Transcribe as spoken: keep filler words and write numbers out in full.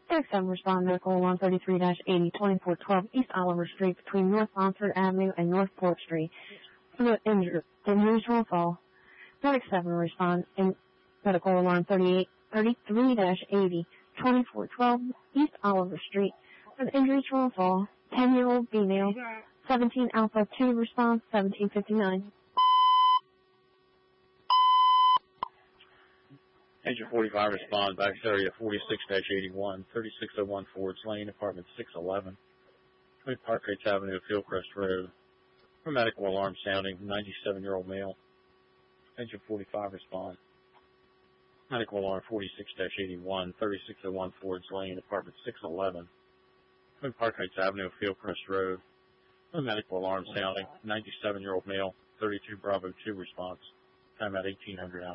X seven respond medical alarm thirty-three eighty twenty-four twelve East Oliver Street between North Montford Avenue and North Port Street. For the injured, injuries from a fall. Medic seven respond in medical alarm thirty-eight thirty-three eighty twenty-four twelve East Oliver Street. For the injuries from a fall. ten-year-old female. seventeen Alpha two response seventeen fifty-nine. Engine forty-five respond back area forty-six eighty-one, thirty-six oh one Fords Lane, apartment six eleven, between Park Heights Avenue, Fieldcrest Road. For medical alarm sounding, ninety-seven-year-old male. Engine forty-five respond. Medical alarm forty-six eighty-one, thirty-six oh one Fords Lane, apartment six eleven, between Park Heights Avenue, Fieldcrest Road. For medical alarm sounding, ninety-seven-year-old male, thirty-two Bravo two response. Time at eighteen hundred hours.